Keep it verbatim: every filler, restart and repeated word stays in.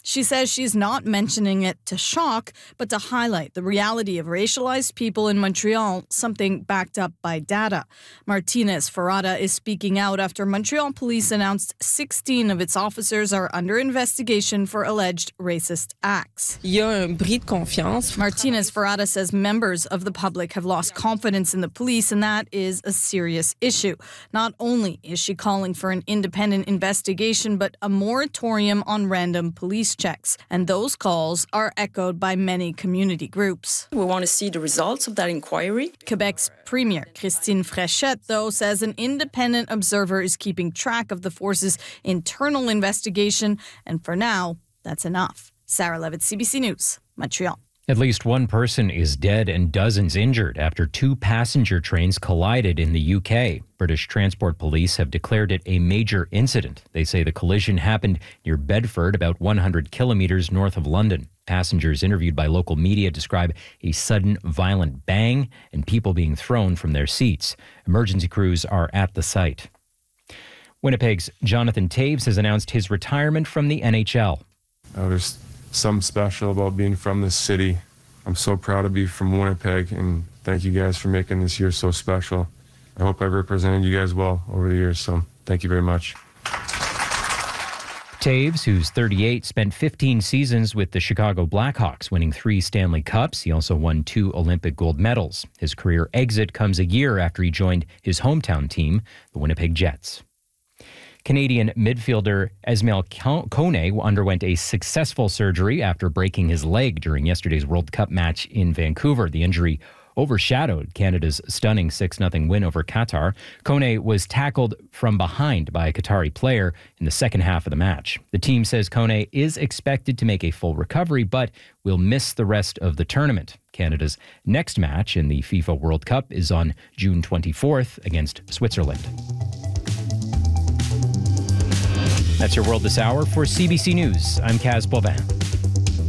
She says she's not mentioning it to shock, but to highlight the reality of racialized people in Montreal, something backed up by data. Martinez Ferrada is speaking out after Montreal police announced sixteen of its officers are under investigation for alleged racist acts. Il y a un bris de confiance. Martinez Ferrada says members of the public have lost confidence in the police, and that is a serious issue. Not only is she calling for an independent investigation, but a moratorium on random police checks. And those calls are echoed by many community groups. We want to see the results of that inquiry. Quebec's Premier Christine Fréchette, though, says an independent observer is keeping track of the force's internal investigation, and for now, that's enough. Sarah Levitt, C B C News, Montreal. At least one person is dead and dozens injured after two passenger trains collided in the U K. British Transport Police have declared it a major incident. They say the collision happened near Bedford, about one hundred kilometres north of London. Passengers interviewed by local media describe a sudden violent bang and people being thrown from their seats. Emergency crews are at the site. Winnipeg's Jonathan Toews has announced his retirement from the N H L. Oh, there's something special about being from this city. I'm so proud to be from Winnipeg, and thank you guys for making this year so special. I hope I've represented you guys well over the years, so thank you very much. Toews, who's thirty-eight, spent fifteen seasons with the Chicago Blackhawks, winning three Stanley Cups. He also won two Olympic gold medals. His career exit comes a year after he joined his hometown team, the Winnipeg Jets. Canadian midfielder Esmail Kone underwent a successful surgery after breaking his leg during yesterday's World Cup match in Vancouver. The injury overshadowed Canada's stunning six nothing win over Qatar. Kone was tackled from behind by a Qatari player in the second half of the match. The team says Kone is expected to make a full recovery, but will miss the rest of the tournament. Canada's next match in the FIFA World Cup is on June twenty-fourth against Switzerland. That's your World This Hour. For C B C News, I'm Kaz Bovin.